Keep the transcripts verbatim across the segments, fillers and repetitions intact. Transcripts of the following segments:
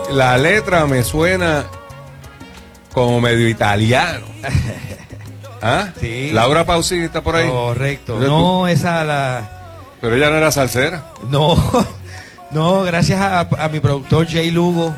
la letra me suena como medio italiano. ¿Ah? Sí. Laura Pausini está por ahí. Correcto. Pero No, tú- esa la... Pero ella no era salsera. No, no, gracias a, a mi productor Jay Lugo,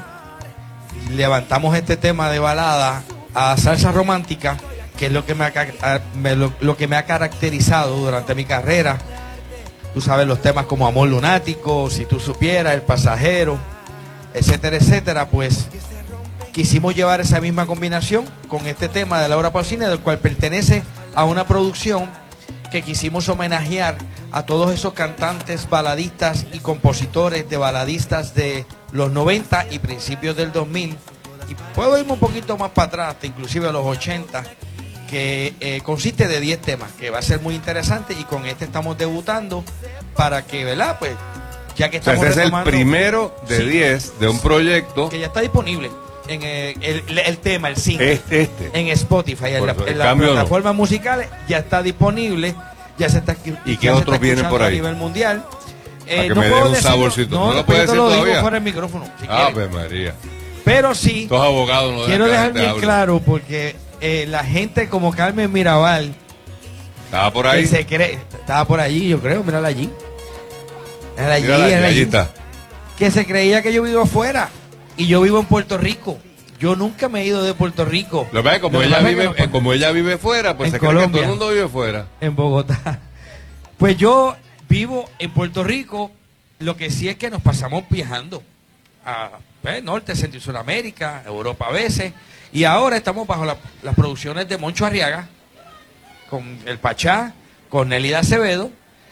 levantamos este tema de balada a salsa romántica, que es lo que me ha, ca- a- me- lo, lo que me ha caracterizado durante mi carrera. Tú sabes, los temas como Amor Lunático, Si Tú Supieras, El Pasajero, etcétera, etcétera. Pues quisimos llevar esa misma combinación con este tema de Laura Pausini, del cual pertenece a una producción que quisimos homenajear a todos esos cantantes baladistas y compositores de baladistas de los noventa y principios del dos mil. Y puedo irme un poquito más para atrás, hasta inclusive a los ochenta, que eh, consiste de diez temas, que va a ser muy interesante, y con este estamos debutando para que, ¿verdad? Pues ya que O sea, estamos este es el retomando- primero de Sí. diez de un proyecto. que ya está disponible en eh, el, el tema, el single, Este, este. en Spotify, en, Por la- eso, en el las cambio no. plataformas musicales, ya está disponible, ya se está ¿Y ya qué se otros está vienen escuchando por ahí? a nivel mundial. Para Eh, que no me puedo dé un decirlo, saborcito. ¿No lo después puedes yo te decir lo digo todavía? fuera del micrófono, si Ave quieres. María. Pero sí, Estos abogados no quiero dejan que dejar la bien gente hable. claro, porque eh, la gente como Carmen Mirabal, Estaba por que ahí. se cree, estaba por allí, yo creo, mírala allí. Mírala allí, Mírala, mírala allí allí. está. Que se creía que yo vivo afuera, y yo vivo en Puerto Rico. Yo nunca me he ido de Puerto Rico. Lo que pasa es que como Lo que ella pasa es vive, que no- eh, como ella vive fuera, pues En se cree que todo Colombia. el mundo vive fuera. En Bogotá. Pues yo vivo en Puerto Rico, lo que sí es que nos pasamos viajando a pues, Norte, Centro y Sudamérica, Europa a veces, y ahora estamos bajo la- las producciones de Moncho Arriaga, con el Pachá, con Nelida Acevedo,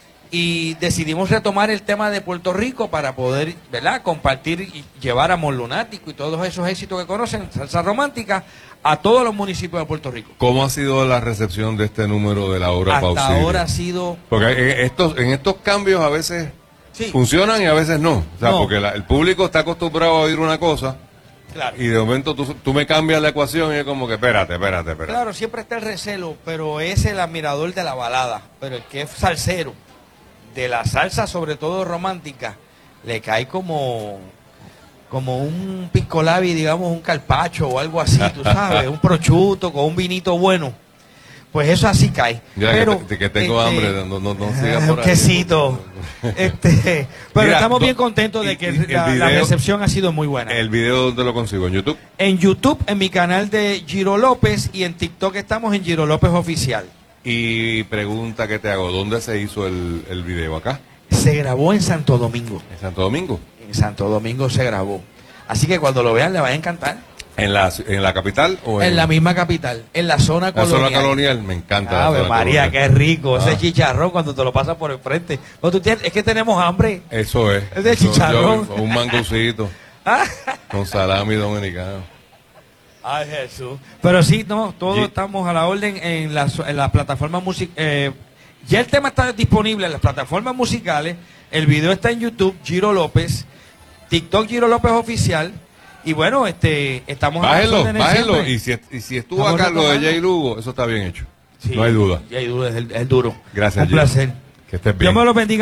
y decidimos retomar el tema de Puerto Rico para poder, ¿verdad?, compartir y llevar Amor Lunático y todos esos éxitos que conocen, salsa romántica, a todos los municipios de Puerto Rico. ¿Cómo ha sido la recepción de este número de Laura Hasta Pausini? ahora ha sido... Porque en estos, en estos cambios a veces Sí, funcionan y a veces no. O sea, No. porque la- el público está acostumbrado a oír una cosa claro. y de momento tú, tú me cambias la ecuación y es como que espérate, espérate, espérate. Claro, siempre está el recelo, pero es el admirador de la balada. Pero el que es salsero, de la salsa, sobre todo romántica, le cae como, como un pisco labi, digamos, un carpacho o algo así, tú sabes, un prosciutto con un vinito bueno. Pues eso así cae. Mira pero, que, te- que tengo este, hambre, no, no, no sigas ah, por un ahí. quesito. Este, pero Mira, estamos do- bien contentos de y- que y el la, la video- recepción ha sido muy buena. El video, ¿dónde lo consigo? ¿En YouTube? En YouTube, en mi canal de Giro López, y en TikTok estamos en Giro López Oficial. Y pregunta que te hago, ¿dónde se hizo el, el video? ¿Acá? Se grabó en Santo Domingo. ¿En Santo Domingo? En Santo Domingo se grabó. Así que cuando lo vean le va a encantar. ¿En la, en la capital o en, En la misma capital, en la zona la colonial. zona colonial? Me encanta. la Ave zona María, colonial. qué rico. Ah. Ese chicharrón cuando te lo pasas por el frente. Cuando tú tienes- es que tenemos hambre. Eso es. Es de Eso, chicharrón. yo- un mangucito Ah. con salami dominicano. Ay, Jesús. Pero sí, no, todos Y- estamos a la orden en las en las plataformas musicales. Ya el tema está disponible en las plataformas musicales. El video está en YouTube, Giro López. TikTok, Giro López Oficial. Y bueno, este estamos a las Bájelo, órdenes bájelo. siempre. Y si, y si estuvo Estamos acá lo de retomando. Jay Lugo, eso está bien hecho. Sí, No hay duda. Jay Lugo es el, el duro. Gracias, Un Giro. placer. Que estés Dios bien. me lo bendiga.